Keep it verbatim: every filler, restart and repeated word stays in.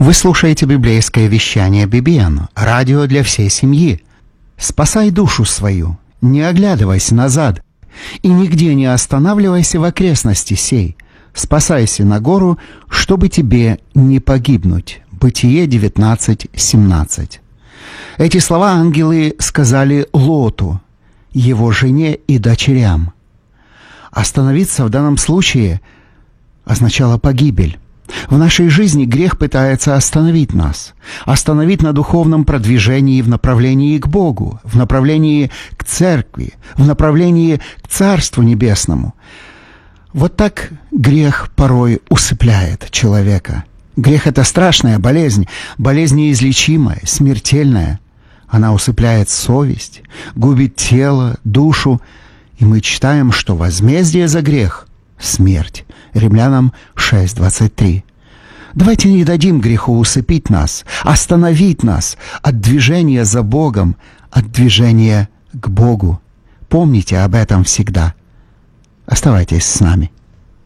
Вы слушаете библейское вещание би би эн, радио для всей семьи. Спасай душу свою, не оглядывайся назад, и нигде не останавливайся в окрестности сей. Спасайся на гору, чтобы тебе не погибнуть. Бытие девятнадцать семнадцать. Эти слова ангелы сказали Лоту, его жене и дочерям. Остановиться в данном случае означало погибель. В нашей жизни грех пытается остановить нас, остановить на духовном продвижении в направлении к Богу, в направлении к Церкви, в направлении к Царству Небесному. Вот так грех порой усыпляет человека. Грех — это страшная болезнь, болезнь неизлечимая, смертельная. Она усыпляет совесть, губит тело, душу, и мы читаем, что возмездие за грех — смерть. Римлянам шесть двадцать три. Давайте не дадим греху усыпить нас, остановить нас от движения за Богом, от движения к Богу. Помните об этом всегда. Оставайтесь с нами.